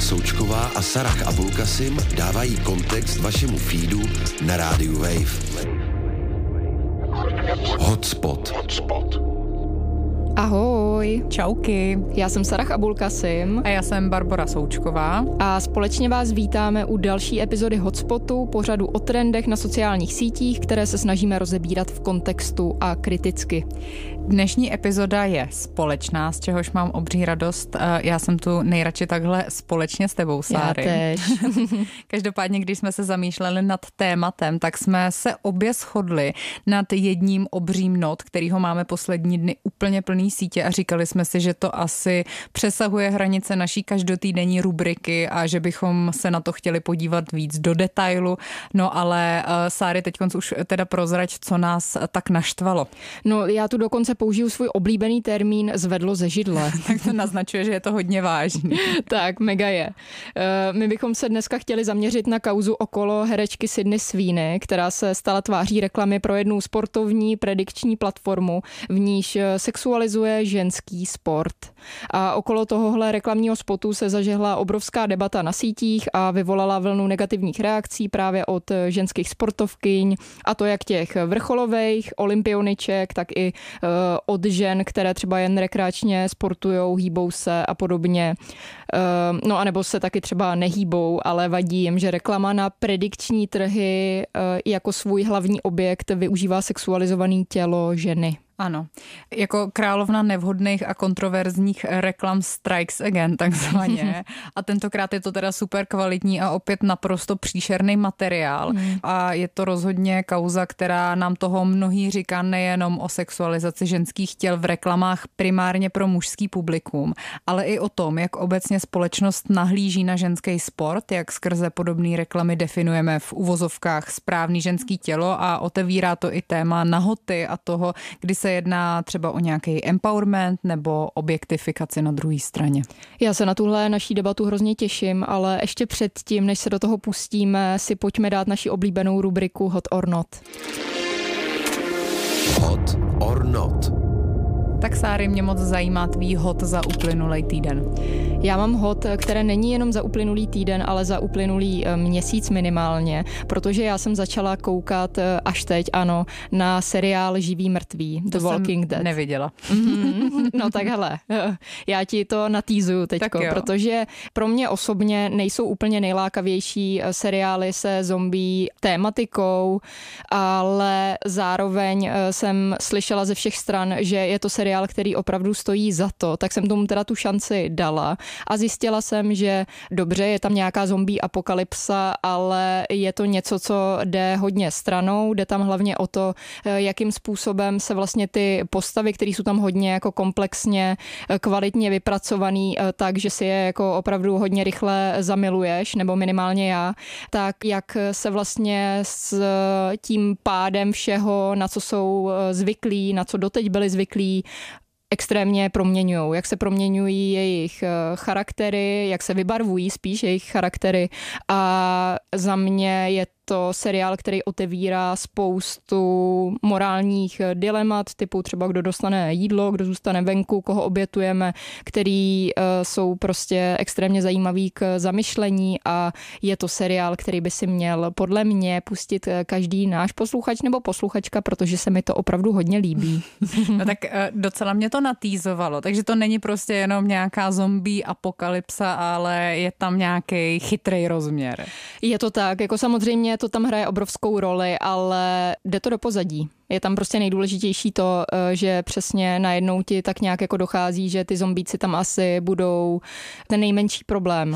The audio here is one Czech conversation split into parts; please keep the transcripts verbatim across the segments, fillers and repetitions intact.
Součková a Sarah Abulkasim dávají kontext vašemu feedu na rádiu Wave. Hotspot. Hotspot. Ahoj. Čauky. Já jsem Sarah Abulkasim. A já jsem Barbora Součková. A společně vás vítáme u další epizody Hotspotu, pořadu o trendech na sociálních sítích, které se snažíme rozebírat v kontextu a kriticky. Dnešní epizoda je společná, z čehož mám obří radost. Já jsem tu nejradši takhle společně s tebou, Sáry. Já tež. Každopádně, když jsme se zamýšleli nad tématem, tak jsme se obě shodli nad jedním obřím not, kterýho máme poslední dny úplně plný sítě a říkali jsme si, že to asi přesahuje hranice naší každotýdenní rubriky a že bychom se na to chtěli podívat víc do detailu. No ale uh, Sáry, teďkonc už teda prozrať, co nás tak naštvalo. No já tu dokonce použiju svůj oblíbený termín zvedlo ze židle. Tak to naznačuje, že je to hodně vážný. Tak, mega je. Uh, my bychom se dneska chtěli zaměřit na kauzu okolo herečky Sydney Sweeney, která se stala tváří reklamy pro jednu sportovní predikční platformu, v níž sexualizuje ženský sport. A okolo tohohle reklamního spotu se zažehla obrovská debata na sítích a vyvolala vlnu negativních reakcí právě od ženských sportovkyň, a to jak těch vrcholových olympioniček, tak i uh, od žen, které třeba jen rekreačně sportujou, hýbou se a podobně. Uh, no a nebo se taky třeba nehýbou, ale vadí jim, že reklama na predikční trhy uh, jako svůj hlavní objekt využívá sexualizované tělo ženy. Ano, jako královna nevhodných a kontroverzních reklam strikes again, takzvaně. A tentokrát je to teda super kvalitní a opět naprosto příšerný materiál. Mm. A je to rozhodně kauza, která nám toho mnohý říká nejenom o sexualizaci ženských těl v reklamách primárně pro mužský publikum, ale i o tom, jak obecně společnost nahlíží na ženský sport, jak skrze podobné reklamy definujeme v uvozovkách správný ženský tělo a otevírá to i téma nahoty a toho, kdy se jedná třeba o nějaký empowerment nebo objektifikaci na druhé straně. Já se na tuhle naší debatu hrozně těším, ale ještě předtím, než se do toho pustíme, si pojďme dát naši oblíbenou rubriku Hot or Not. Hot or Not. Tak Sáry, mě moc zajímá tvý hot za uplynulý týden. Já mám hot, které není jenom za uplynulý týden, ale za uplynulý měsíc minimálně, protože já jsem začala koukat až teď, ano, na seriál Živý mrtví, The to Walking jsem Dead. neviděla. Mm-hmm. No tak hele, já ti to natýzuju teďko, protože pro mě osobně nejsou úplně nejlákavější seriály se zombie tématikou, ale zároveň jsem slyšela ze všech stran, že je to seriál, který opravdu stojí za to, tak jsem tomu teda tu šanci dala a zjistila jsem, že dobře, je tam nějaká zombie apokalypsa, ale je to něco, co jde hodně stranou, jde tam hlavně o to, jakým způsobem se vlastně ty postavy, které jsou tam hodně jako komplexně, kvalitně vypracovaný, tak, že si je jako opravdu hodně rychle zamiluješ, nebo minimálně já, tak jak se vlastně s tím pádem všeho, na co jsou zvyklí, na co doteď byli zvyklí, extrémně proměňují, jak se proměňují jejich charaktery, jak se vybarvují spíš jejich charaktery a za mě je to seriál, který otevírá spoustu morálních dilemat, typu třeba kdo dostane jídlo, kdo zůstane venku, koho obětujeme, který uh, jsou prostě extrémně zajímavý k zamyšlení a je to seriál, který by si měl podle mě pustit každý náš posluchač nebo posluchačka, protože se mi to opravdu hodně líbí. No tak uh, docela mě to natýzovalo, takže to není prostě jenom nějaká zombie apokalypsa, ale je tam nějaký chytrý rozměr. Je to tak, jako samozřejmě to tam hraje obrovskou roli, ale jde to do pozadí. Je tam prostě nejdůležitější to, že přesně najednou ti tak nějak jako dochází, že ty zombíci tam asi budou ten nejmenší problém.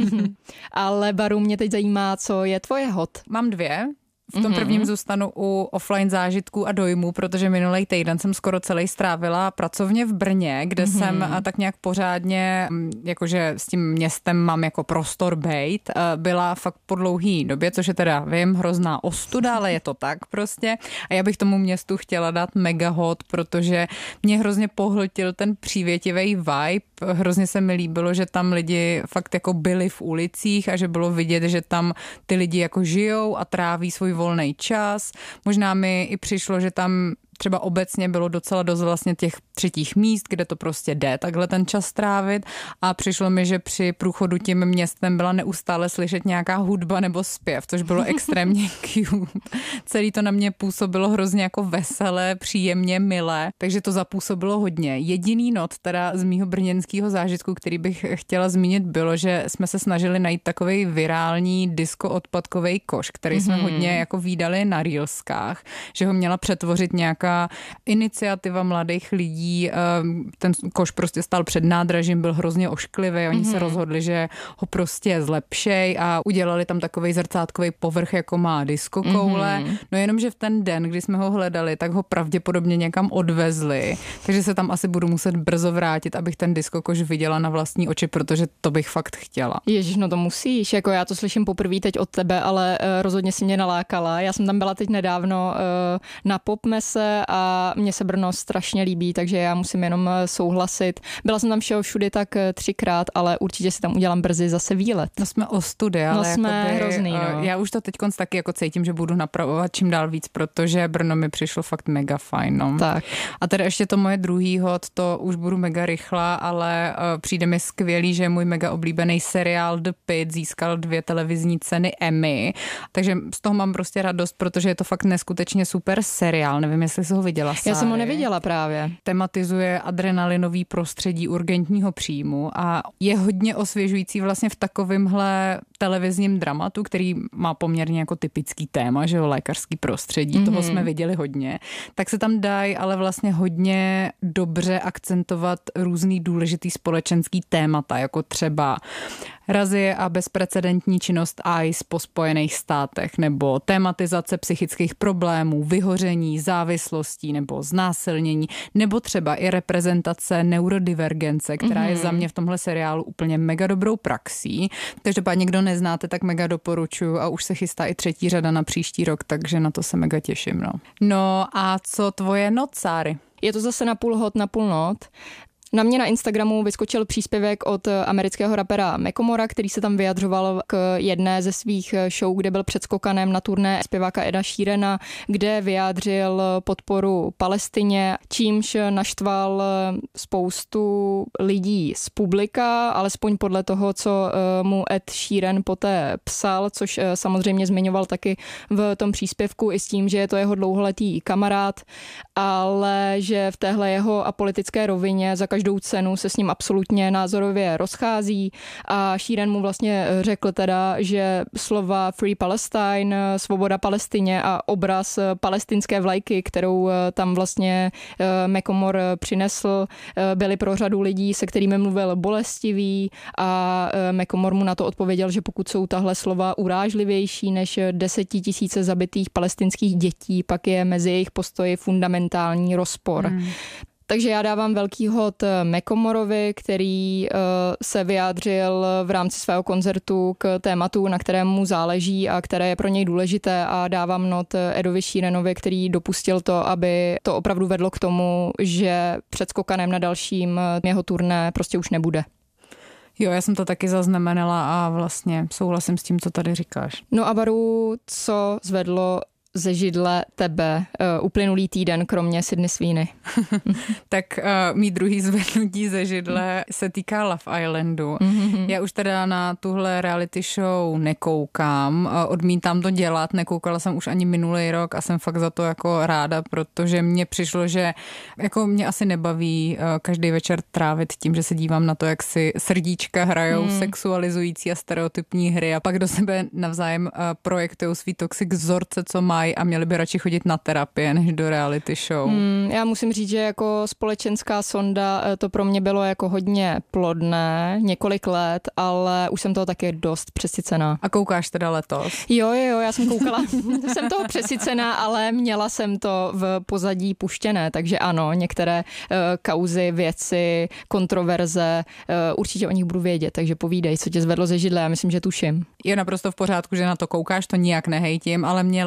Ale Baru, mě teď zajímá, co je tvoje hot. Mám dvě. V tom prvním zůstanu u offline zážitků a dojmů, protože minulý týden jsem skoro celý strávila pracovně v Brně, kde mm-hmm. jsem tak nějak pořádně, jakože s tím městem mám jako prostor bejt, byla fakt po dlouhý době, což je teda, vím, hrozná ostuda, ale je to tak prostě. A já bych tomu městu chtěla dát mega hot, protože mě hrozně pohltil ten přívětivý vibe. Hrozně se mi líbilo, že tam lidi fakt jako byli v ulicích a že bylo vidět, že tam ty lidi jako žijou a tráví svůj volný čas. Možná mi i přišlo, že tam třeba obecně bylo docela dost vlastně těch třetích míst, kde to prostě jde takhle ten čas strávit a přišlo mi, že při průchodu tím městem byla neustále slyšet nějaká hudba nebo zpěv, což bylo extrémně cute. Celý to na mě působilo hrozně jako veselé, příjemně, milé, takže to zapůsobilo hodně. Jediný not teda z mýho brněnského zážitku, který bych chtěla zmínit, bylo, že jsme se snažili najít takovej virální disco odpadkovej koš, který mm-hmm. jsme hodně jako vídali na reelskách, že ho měla přetvořit nějaká iniciativa mladých lidí. Ten koš prostě stál před nádražím, byl hrozně ošklivý, oni mm-hmm. se rozhodli, že ho prostě zlepšej a udělali tam takovej zrcátkový povrch, jako má disco koule. Mm-hmm. No jenom, že v ten den, kdy jsme ho hledali, tak ho pravděpodobně někam odvezli, takže se tam asi budu muset brzo vrátit, abych ten disco koš viděla na vlastní oči, protože to bych fakt chtěla. Ježiš, no to musíš, jako já to slyším poprvé teď od tebe, ale uh, rozhodně si mě nalákala. Já jsem tam byla teď nedávno uh, na Popmese a mně se Brno strašně líbí, takže já musím jenom souhlasit. Byla jsem tam všeho všudy tak třikrát, ale určitě si tam udělám brzy zase výlet. No jsme ostudy, ale no jsme jakoby, hrozný, no. Já už to teď taky jako cítím, že budu napravovat čím dál víc, protože Brno mi přišlo fakt mega fajn. No. Tak. A teda ještě to moje druhý hod, to už budu mega rychlá, ale uh, přijde mi skvělý, že můj mega oblíbený seriál The Pitt získal dvě televizní ceny Emmy, takže z toho mám prostě radost, protože je to fakt neskutečně super seriál. Nevím, jestli jsi ho viděla, Sáry. Já jsem ho neviděla právě. Tematizuje adrenalinový prostředí urgentního příjmu a je hodně osvěžující vlastně v takovémhle televizním dramatu, který má poměrně jako typický téma, že jo, lékařský prostředí, mm-hmm. toho jsme viděli hodně, tak se tam dají ale vlastně hodně dobře akcentovat různý důležitý společenský témata, jako třeba razie a bezprecedentní činnost I C E po Spojených státech, nebo tematizace psychických problémů, vyhoření, závislostí nebo znásilnění, nebo třeba i reprezentace neurodivergence, která mm-hmm. je za mě v tomhle seriálu úplně mega dobrou praxí. Každopádně, kdo neznáte, tak mega doporučuji a už se chystá i třetí řada na příští rok, takže na to se mega těším. No, no a co tvoje noc, Sáry? Je to zase na půl hod, na půl not. Na mě na Instagramu vyskočil příspěvek od amerického rapera Macklemora, který se tam vyjadřoval k jedné ze svých show, kde byl předskokanem na turné zpěváka Eda Sheerana, kde vyjádřil podporu Palestině, čímž naštval spoustu lidí z publika, alespoň podle toho, co mu Ed Sheeran poté psal, což samozřejmě zmiňoval taky v tom příspěvku i s tím, že je to jeho dlouholetý kamarád, ale že v téhle jeho apolitické rovině za každou cenu se s ním absolutně názorově rozchází a Sheeran mu vlastně řekl teda, že slova Free Palestine, svoboda Palestině a obraz palestinské vlajky, kterou tam vlastně Macklemore přinesl, byly pro řadu lidí, se kterými mluvil, bolestivý a Macklemore mu na to odpověděl, že pokud jsou tahle slova urážlivější než desetitisíce zabitých palestinských dětí, pak je mezi jejich postoji fundamentální rozpor. Hmm. Takže já dávám velký hod Macklemorovi, který uh, se vyjádřil v rámci svého koncertu k tématu, na kterém mu záleží a které je pro něj důležité, a dávám not Edovi Sheeranovi, který dopustil to, aby to opravdu vedlo k tomu, že předskokanem na dalším jeho turné prostě už nebude. Jo, já jsem to taky zaznamenala a vlastně souhlasím s tím, co tady říkáš. No a Baru, co zvedlo ze židle tebe uh, uplynulý týden, kromě Sydney Sweeney? Tak uh, mý druhý zvednutí ze židle se týká Love Islandu. Mm-hmm. Já už teda na tuhle reality show nekoukám, uh, odmítám to dělat, nekoukala jsem už ani minulý rok a jsem fakt za to jako ráda, protože mně přišlo, že jako mě asi nebaví uh, každý večer trávit tím, že se dívám na to, jak si srdíčka hrajou mm. sexualizující a stereotypní hry a pak do sebe navzájem uh, projektují svý toxic vzorce, co mají, a měli by radši chodit na terapie, než do reality show. Hmm, já musím říct, že jako společenská sonda to pro mě bylo jako hodně plodné, několik let, ale už jsem toho taky dost přesycená. A koukáš teda letos? Jo, jo, jo, já jsem koukala, jsem toho přesycená, ale měla jsem to v pozadí puštěné, takže ano, některé uh, kauzy, věci, kontroverze, uh, určitě o nich budu vědět, takže povídej, co tě zvedlo ze židle, já myslím, že tuším. Je naprosto v pořádku, že na to koukáš, to nijak nehejtím, ale mě vlastně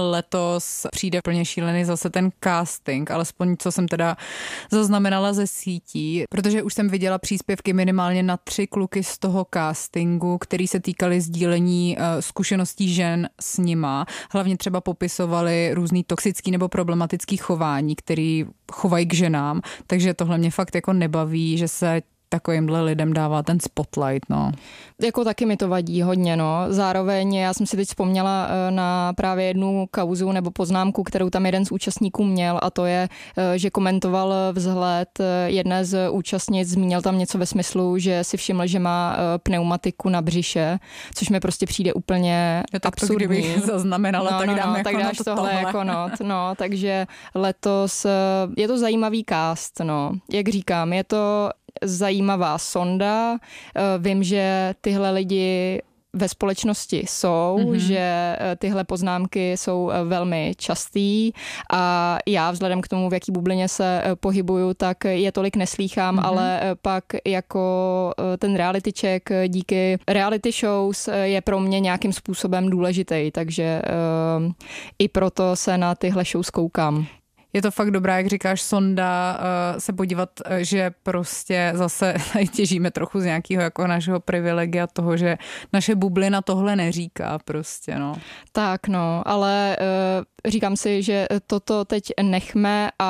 letos přijde plně šílený zase ten casting, alespoň co jsem teda zaznamenala ze sítí, protože už jsem viděla příspěvky minimálně na tři kluky z toho castingu, který se týkaly sdílení uh, zkušeností žen s nima. Hlavně třeba popisovali různý toxický nebo problematický chování, který chovají k ženám, takže tohle mě fakt jako nebaví, že se takovýmhle lidem dává ten spotlight, no. Jako taky mi to vadí hodně, no. Zároveň já jsem si teď vzpomněla na právě jednu kauzu nebo poznámku, kterou tam jeden z účastníků měl, a to je, že komentoval vzhled jedné z účastnic, zmínil tam něco ve smyslu, že si všiml, že má pneumatiku na břiše, což mi prostě přijde úplně no, tak absurdní. To, kdybych zaznamenala, no, tak no, dám no, jako tak dáš to tohle, tohle jako not, no, takže letos je to zajímavý cast, no. Jak říkám, je to zajímavá sonda. Vím, že tyhle lidi ve společnosti jsou, mm-hmm. že tyhle poznámky jsou velmi častý a já vzhledem k tomu, v jaký bublině se pohybuju, tak je tolik neslýchám, mm-hmm. ale pak jako ten reality check díky reality shows je pro mě nějakým způsobem důležitý, takže uh, i proto se na tyhle shows koukám. Je to fakt dobrá, jak říkáš, sonda, uh, se podívat, že prostě zase těžíme trochu z nějakého jako našeho privilegia toho, že naše bublina tohle neříká prostě, no. Tak, no, ale uh, říkám si, že toto teď nechme a